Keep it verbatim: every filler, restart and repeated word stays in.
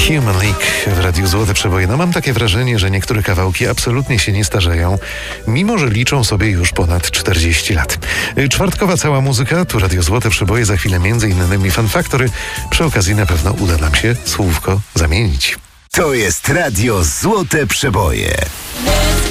Human League w Radiu Złote Przeboje. No mam takie wrażenie, że niektóre kawałki absolutnie się nie starzeją, mimo że liczą sobie już ponad czterdzieści lat. Czwartkowa cała muzyka, tu Radio Złote Przeboje, za chwilę między innymi Fun Factory. Przy okazji na pewno uda nam się słówko zamienić. To jest Radio Złote Przeboje.